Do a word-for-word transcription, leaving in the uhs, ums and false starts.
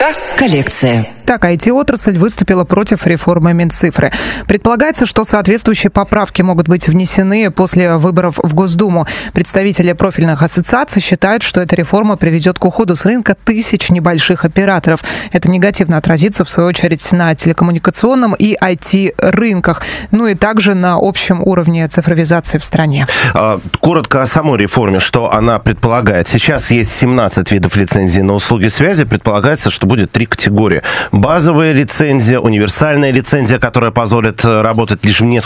Коллекция. Так, ай ти-отрасль выступила против реформы Минцифры. Предполагается, что соответствующие поправки могут быть внесены после выборов в Госдуму. Представители профильных ассоциаций считают, что эта реформа приведет к уходу с рынка тысяч небольших операторов. Это негативно отразится, в свою очередь, на телекоммуникационном и ай ти-рынках, ну и также на общем уровне цифровизации в стране. Коротко о самой реформе, что она предполагает. Сейчас есть семнадцать видов лицензий на услуги связи. Предполагается, что будет три категории. Базовая лицензия, универсальная лицензия, которая позволит работать лишь в нескольких